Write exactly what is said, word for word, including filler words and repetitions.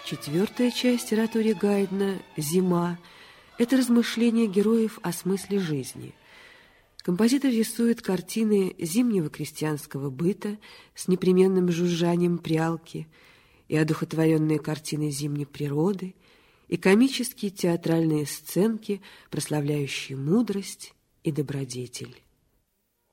Четвертая часть оратории Гайдна «Зима» – это размышления героев о смысле жизни. Композитор рисует картины зимнего крестьянского быта с непременным жужжанием прялки, и одухотворенные картины зимней природы, и комические театральные сценки, прославляющие мудрость и добродетель.